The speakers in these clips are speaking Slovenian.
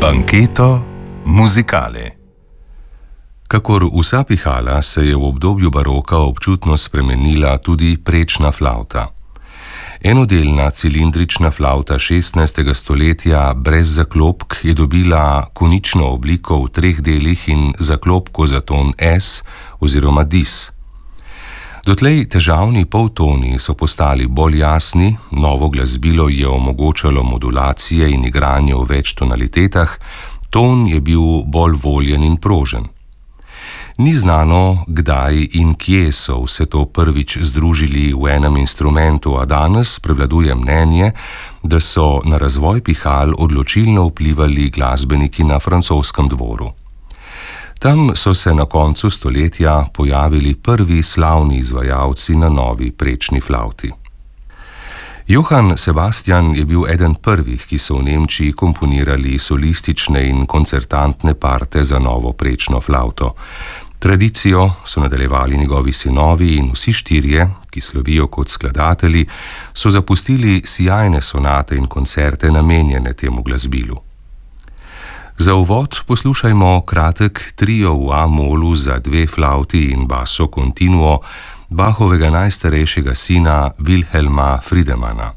Banketo muzikale. Kakor vsa pihala se je v obdobju baroka občutno spremenila tudi prečna flavta. Enodelna cilindrična flavta 16. stoletja brez zaklopk je dobila konično obliko v 3 delih in zaklopko za ton S oziroma dis. Dotlej težavni poltoni so postali bolj jasni, novo glasbilo je omogočalo modulacije in igranje v več tonalitetah, ton je bil bolj voljen in prožen. Ni znano, kdaj in kje so vse to prvič združili v enem instrumentu, a danes prevladuje mnenje, da so na razvoj pihal odločilno vplivali glasbeniki na francoskem dvoru. Tam so se na koncu stoletja pojavili prvi slavni izvajalci na novi prečni flavti. Johann Sebastian je bil eden prvih, ki so v Nemčiji komponirali solistične in koncertantne parte za novo prečno flavto. Tradicijo so nadaljevali njegovi sinovi in vsi 4, ki slovijo kot skladatelji, so zapustili sijajne sonate in koncerte namenjene temu glasbilu. Za uvod poslušajmo kratek trio v A-molu za 2 flavti in basso continuo Bachovega najstarejšega sina Wilhelma Friedemana.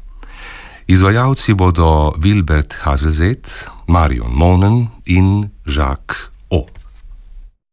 Izvajalci bodo Wilbert Hazelzet, Marion Monen in Jacques